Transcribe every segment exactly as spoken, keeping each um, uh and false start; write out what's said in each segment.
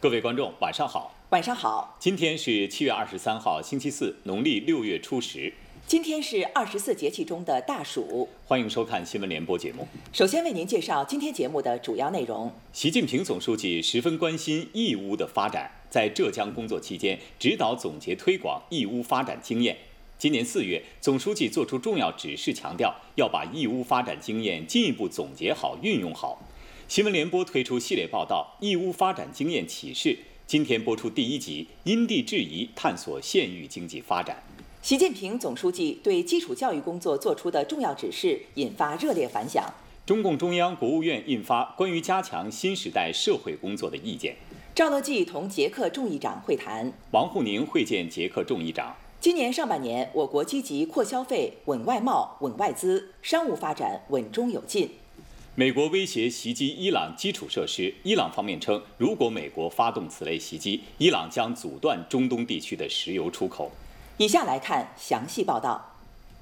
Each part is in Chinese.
各位观众，晚上好。 晚上好。 今天是七月二十三号，星期四，农历六月初十。 今天是二十四节气中的大暑。 欢迎收看新闻联播节目。 首先为您介绍今天节目的主要内容。 习近平总书记十分关心义乌的发展，在浙江工作期间指导总结推广义乌发展经验。今年四月，总书记作出重要指示，强调要把义乌发展经验进一步总结好、运用好。新闻联播推出系列报道《义乌发展经验启示》，今天播出第一集，因地制宜探索县域经济发展。 习近平总书记对基础教育工作作出的重要指示引发热烈反响。 中共中央、国务院印发关于加强新时代社会工作的意见。 赵乐际同捷克众议长会谈。 王沪宁会见捷克众议长。 今年上半年，我国积极扩消费、稳外贸、稳外资，商务发展稳中有进。 美国威胁袭击伊朗基础设施，伊朗方面称，如果美国发动此类袭击，伊朗将阻断中东地区的石油出口。 以下来看详细报道。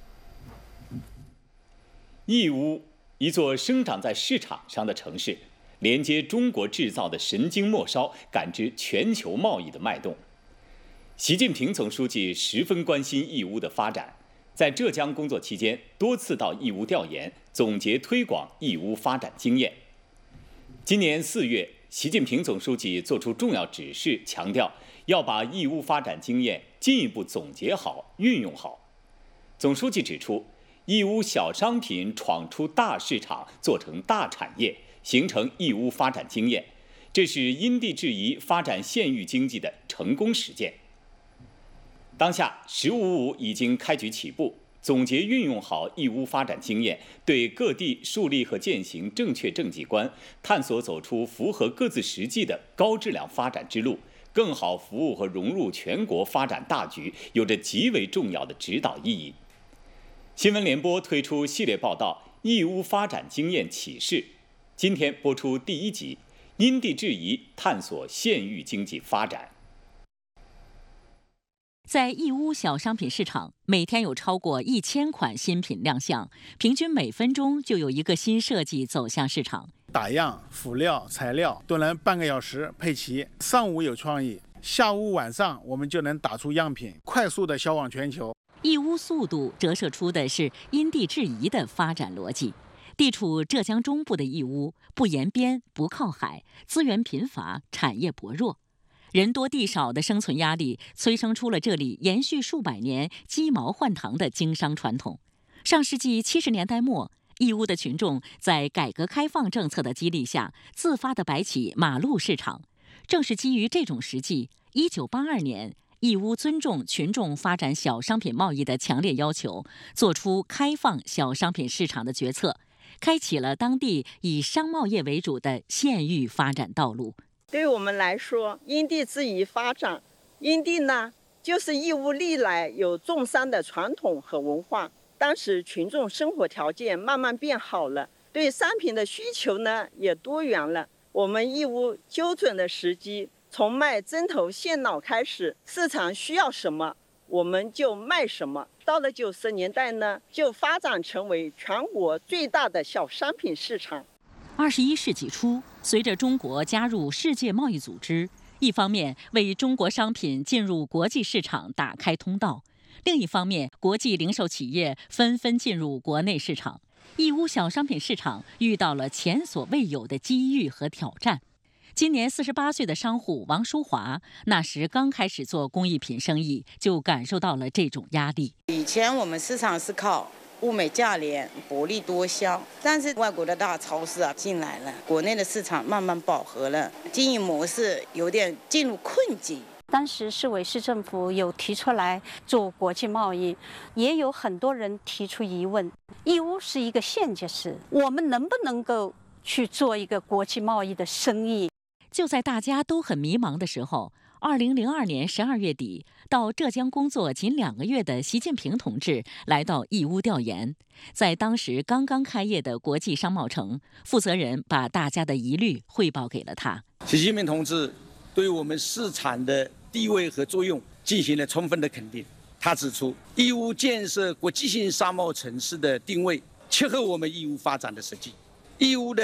义乌，一座生长在市场上的城市，连接中国制造的神经末梢，感知全球贸易的脉动。习近平总书记十分关心义乌的发展，在浙江工作期间多次到义乌调研，总结推广义乌发展经验。今年四月，习近平总书记作出重要指示，强调要把义乌发展经验进一步总结好、运用好。总书记指出，义乌小商品闯出大市场，做成大产业，形成义乌发展经验，这是因地制宜发展县域经济的成功实践。当下“十五五”已经开局起步，总结运用好义乌发展经验，对各地树立和践行正确政绩观，探索走出符合各自实际的高质量发展之路，更好服务和融入全国发展大局，有着极为重要的指导意义。新闻联播推出系列报道《义乌发展经验启示》，今天播出第一集，因地制宜探索县域经济发展。 在义乌小商品市场，每天有超过一千款新品亮相，平均每分钟就有一个新设计走向市场。 打样、辅料、材料都能半个小时配齐，上午有创意，下午晚上我们就能打出样品，快速的销往全球。 义乌速度折射出的是因地制宜的发展逻辑。地处浙江中部的义乌，不沿边，不靠海，资源贫乏，产业薄弱。人多地少的生存压力催生出了这里延续数百年鸡毛换糖的经商传统。上世纪七十年代末，义乌的群众在改革开放政策的激励下，自发地摆起马路市场。正是基于这种实际，一九八二年，义乌尊重群众发展小商品贸易的强烈要求，做出开放小商品市场的决策，开启了当地以商贸业为主的县域发展道路。 对我们来说，因地制宜发展，因地呢，就是义乌历来有种商的传统和文化。当时群众生活条件慢慢变好了，对商品的需求呢也多元了。我们义乌揪准了时机，从卖针头线脑开始，市场需要什么，我们就卖什么。到了九十年代呢，就发展成为全国最大的小商品市场。 二十一世纪初，随着中国加入世界贸易组织，一方面为中国商品进入国际市场打开通道，另一方面，国际零售企业纷纷进入国内市场。义乌小商品市场遇到了前所未有的机遇和挑战。今年四十八岁的商户王淑华，那时刚开始做工艺品生意，就感受到了这种压力。 以前我们市场是靠物美价廉、薄利多销，但是外国的大超市啊进来了，国内的市场慢慢饱和了，经营模式有点进入困境。 当时市委市政府有提出来做国际贸易，也有很多人提出疑问：义乌是一个县级市，我们能不能够去做一个国际贸易的生意？ 就在大家都很迷茫的时候，二零零二年十二月底，到浙江工作仅两个月的习近平同志来到义乌调研。在当时刚刚开业的国际商贸城，负责人把大家的疑虑汇报给了他。 习近平同志对我们市场的地位和作用进行了充分的肯定。他指出，义乌建设国际性商贸城市的定位切合我们义乌发展的实际。义乌的